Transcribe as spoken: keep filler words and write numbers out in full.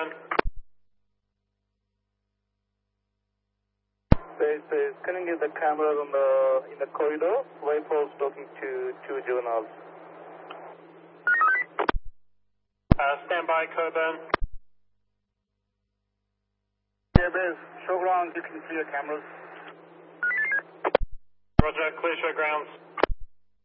Coburn. Base is, can you get the cameras on the, in the corridor? Rifles talking to two juveniles. Uh, stand by, Coburn. Yeah, base, show grounds, you can see your cameras. Roger, clear show grounds.